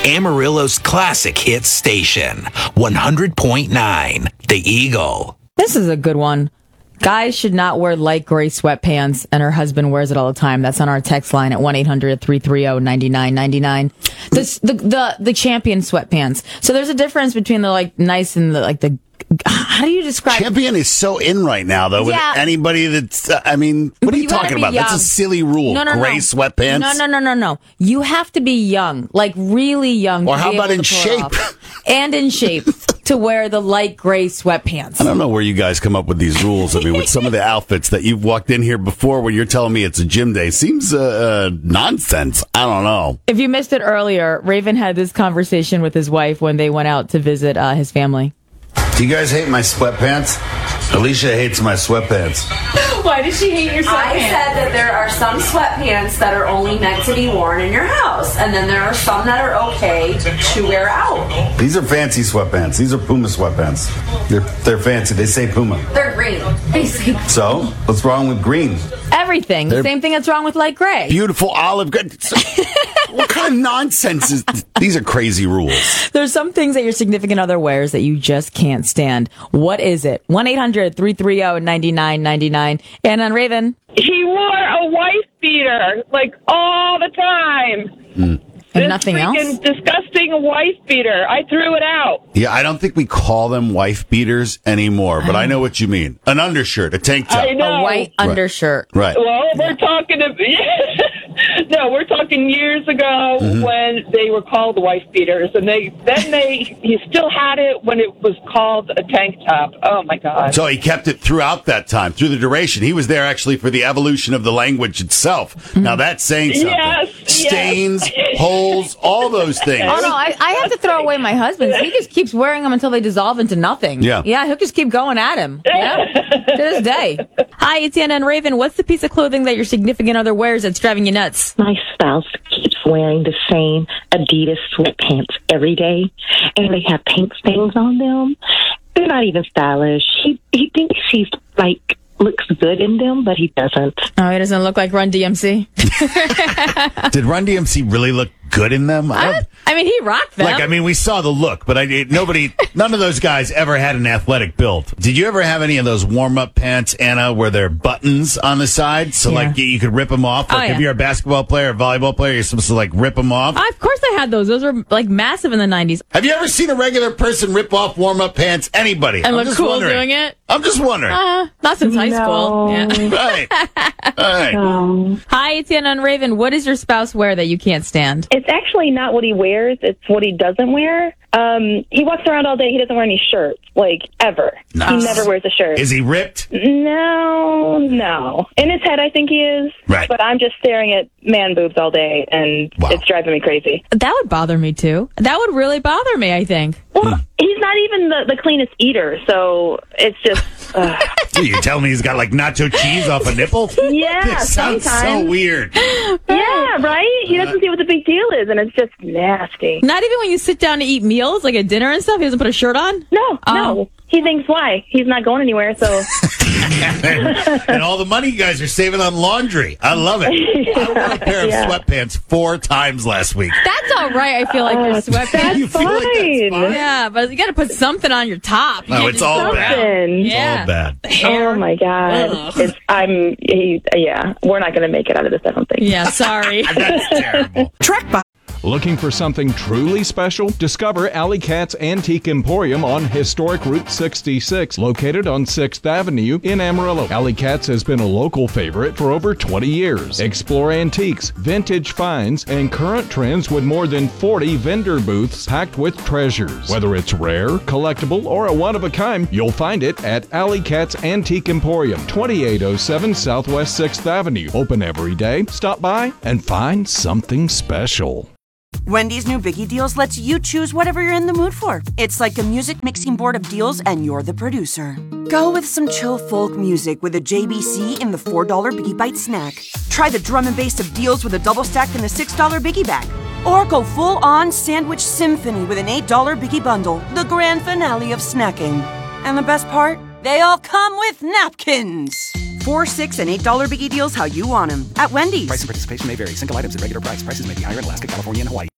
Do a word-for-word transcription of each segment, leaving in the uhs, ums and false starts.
Amarillo's classic hit station, one hundred point nine, The Eagle. This is a good one. Guys should not wear light gray sweatpants, and her husband wears it all the time. That's on our text line at one eight hundred three three zero nine nine nine nine. The, the, the, the Champion sweatpants. So there's a difference between the, like, nice and the, like, the, how do you describe Champion is so in right now, though. With Yeah. anybody that's, uh, I mean, what are you, you gotta talking be about? That's a young. silly rule. No, no, Gray no. sweatpants. No, no, no, no, no. You have to be young, like really young. Or to how be about able in to pull it shape? off. And in shape to wear the light gray sweatpants. I don't know where you guys come up with these rules. I mean, with some of the outfits that you've walked in here before when you're telling me it's a gym day seems uh, uh, nonsense. I don't know. If you missed it earlier, Raven had this conversation with his wife when they went out to visit uh, his family. Do you guys hate my sweatpants? Alicia hates my sweatpants. Why does she hate your I said that there are some sweatpants that are only meant to be worn in your house, and then there are some that are okay to wear out. These are fancy sweatpants. These are Puma sweatpants. They're they're fancy. They say Puma. They're green, basically. So, what's wrong with green? Everything. They're the same thing that's wrong with light gray. Beautiful olive green. What kind of nonsense is... These are crazy rules. There's some things that your significant other wears that you just can't stand. What is it? one eight hundred three three zero nine nine nine nine. And on Raven. He wore a wife beater, like, all the time. Mm. And This nothing else? freaking disgusting wife beater. I threw it out. Yeah, I don't think we call them wife beaters anymore, but I know what you mean. An undershirt, a tank top. I know. A white undershirt. Right. Well, we're talking about... No, we're talking years ago Mm-hmm. when they were called wife beaters, and they then they he still had it when it was called a tank top. Oh my God! So he kept it throughout that time, through the duration. He was there actually for the evolution of the language itself. Now that's saying something. Yes, Stains, yes. holes, all those things. Oh, no, I, I have to throw away my husband's. He just keeps wearing them until they dissolve into nothing. Yeah. Yeah, he'll just keep going at him. Yeah. To this day. Hi, it's Anna and Raven. What's the piece of clothing that your significant other wears that's driving you nuts? My spouse keeps wearing the same Adidas sweatpants every day, and they have paint stains on them. They're not even stylish. He he thinks he's like looks good in them, but he doesn't. Oh, he doesn't look like Run D M C. Did Run D M C really look good in them? I, I, I mean, he rocked them. like, I mean, we saw the look, but I nobody, none of those guys ever had an athletic build. Did you ever have any of those warm-up pants, Anna, where they're buttons on the side, so Yeah. like you, you could rip them off? Oh, Like yeah. if you're a basketball player or volleyball player, you're supposed to like rip them off. of course I had those. Those were like massive in the nineties. Have you ever seen a regular person rip off warm-up pants? Anybody? And I'm look just cool wondering. doing it? I'm just wondering. Uh, not since high No. school. Yeah. Right. All right. Um, Hi, it's Anna and Raven. What does your spouse wear that you can't stand? It's actually not what he wears, it's what he doesn't wear. Um, he walks around all day, he doesn't wear any shirts, like, ever. Nice. He never wears a shirt. Is he ripped? No, no. In his head, I think he is. Right. But I'm just staring at man boobs all day, and Wow. it's driving me crazy. That would bother me, too. That would really bother me, I think. Well, he's not even the, the cleanest eater, so it's just... Uh, You telling me he's got like nacho cheese off a nipple? Yeah, This sounds so sometimes. weird. yeah, right? He doesn't see what the big deal is, and it's just nasty. Not even when you sit down to eat meals, like at dinner and stuff, he doesn't put a shirt on? No, Oh. no. He thinks, why? He's not going anywhere, so... And all the money you guys are saving on laundry. I love it. I wore a pair of Yeah. sweatpants four times last week. That's all right, I feel like, your sweatpants. You feel like that's fine. fine? Yeah, but you got to put something on your top. You No, can't it's just all go bad. around. Something. Yeah. All bad. Oh my God! It's, I'm. He, yeah, we're not going to make it out of this. I don't think. Yeah, sorry. That's terrible. Looking for something truly special? Discover Alley Cat's Antique Emporium on historic Route sixty-six, located on sixth Avenue in Amarillo. Alley Cat's has been a local favorite for over twenty years. Explore antiques, vintage finds, and current trends with more than forty vendor booths packed with treasures. Whether it's rare, collectible, or a one-of-a-kind, you'll find it at Alley Cat's Antique Emporium, twenty-eight oh seven Southwest sixth Avenue. Open every day. Stop by and find something special. Wendy's new Biggie Deals lets you choose whatever you're in the mood for. It's like a music mixing board of deals, and you're the producer. Go with some chill folk music with a J B C in the four dollar Biggie Bite snack. Try the drum and bass of deals with a double stack in the six dollar Biggie Bag. Or go full-on sandwich symphony with an eight dollar Biggie Bundle, the grand finale of snacking. And the best part? They all come with napkins. Four, six, and eight dollar Biggie Deals how you want them. At Wendy's. Price and participation may vary. Single items at regular price. Prices may be higher in Alaska, California, and Hawaii.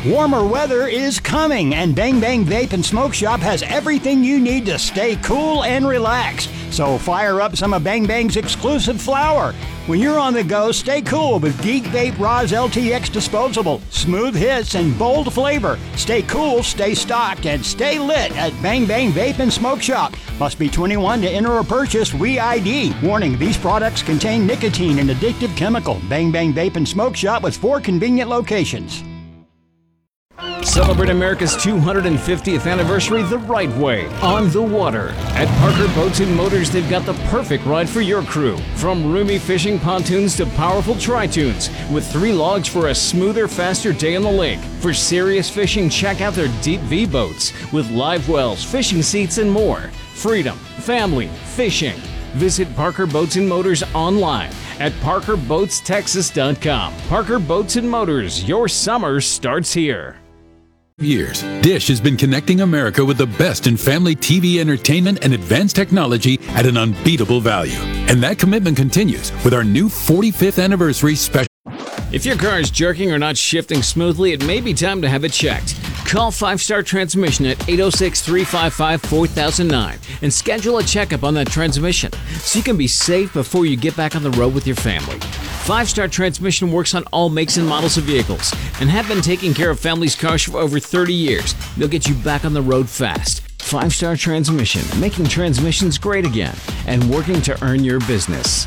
Warmer weather is coming, and Bang Bang Vape and Smoke Shop has everything you need to stay cool and relaxed. So fire up some of Bang Bang's exclusive flower. When you're on the go, stay cool with Geek Vape Roz L T X Disposable. Smooth hits and bold flavor. Stay cool, stay stocked, and stay lit at Bang Bang Vape and Smoke Shop. Must be twenty-one to enter or purchase. We I D. Warning, these products contain nicotine and addictive chemical. Bang Bang Vape and Smoke Shop with four convenient locations. Celebrate America's two hundred fiftieth anniversary the right way, on the water. At Parker Boats and Motors, they've got the perfect ride for your crew. From roomy fishing pontoons to powerful tri-tunes, with three logs for a smoother, faster day on the lake. For serious fishing, check out their Deep V boats, with live wells, fishing seats, and more. Freedom, family, fishing. Visit Parker Boats and Motors online at parker boats texas dot com. Parker Boats and Motors, your summer starts here. Years, Dish has been connecting America with the best in family T V entertainment and advanced technology at an unbeatable value. And that commitment continues with our new forty-fifth anniversary special. If your car is jerking or not shifting smoothly, it may be time to have it checked. Call Five Star Transmission at eight oh six, three five five, four thousand nine and schedule a checkup on that transmission so you can be safe before you get back on the road with your family. Five Star Transmission works on all makes and models of vehicles and have been taking care of families' cars for over thirty years. They'll get you back on the road fast. Five Star Transmission, making transmissions great again and working to earn your business.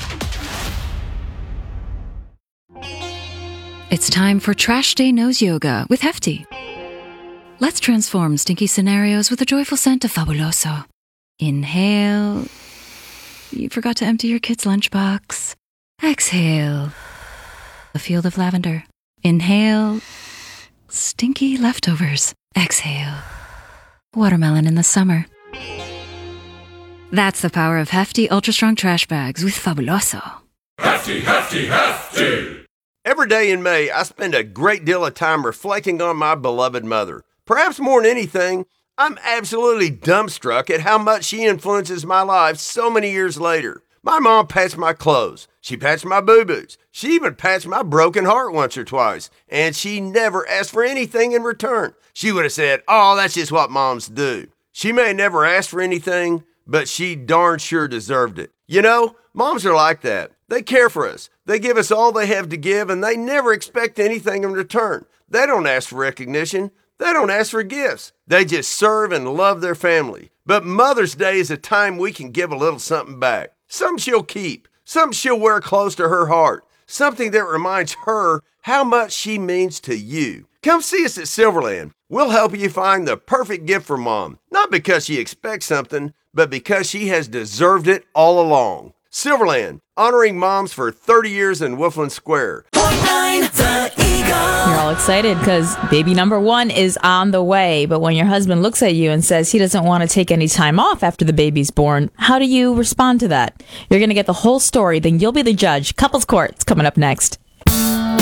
It's time for Trash Day Nose Yoga with Hefty. Let's transform stinky scenarios with a joyful scent of Fabuloso. Inhale. You forgot to empty your kid's lunchbox. Exhale. A field of lavender. Inhale. Stinky leftovers. Exhale. Watermelon in the summer. That's the power of Hefty Ultra Strong Trash Bags with Fabuloso. Hefty, hefty, hefty! Every day in May, I spend a great deal of time reflecting on my beloved mother. Perhaps more than anything, I'm absolutely dumbstruck at how much she influences my life so many years later. My mom pats my clothes. She pats my boo-boos. She even pats my broken heart once or twice. And she never asked for anything in return. She would have said, oh, that's just what moms do. She may have never asked for anything, but she darn sure deserved it. You know, moms are like that. They care for us. They give us all they have to give, and they never expect anything in return. They don't ask for recognition. They don't ask for gifts. They just serve and love their family. But Mother's Day is a time we can give a little something back. Something she'll keep. Something she'll wear close to her heart. Something that reminds her how much she means to you. Come see us at Silverland. We'll help you find the perfect gift for Mom. Not because she expects something, but because she has deserved it all along. Silverland, honoring moms for thirty years in Wolfland Square. You're all excited because baby number one is on the way. But when your husband looks at you and says he doesn't want to take any time off after the baby's born, how do you respond to that? You're going to get the whole story, then you'll be the judge. Couples Court's coming up next.